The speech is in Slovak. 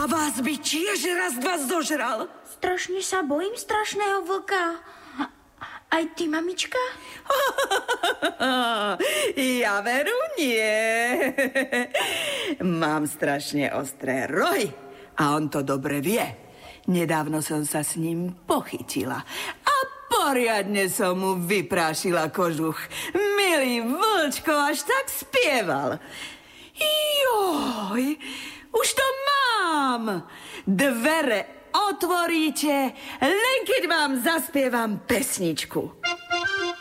vás by tiež raz dva zožral. Strašne sa bojím strašného vlka. Aj ty, mamička? Ja veru nie. Mám strašne ostré rohy a on to dobre vie. Nedávno som sa s ním pochytila a poriadne som mu vyprášila kožuch. Milý vlčko až tak spieval. Joj, už to mám. Dvere otvoríte, len keď vám zaspievam pesničku.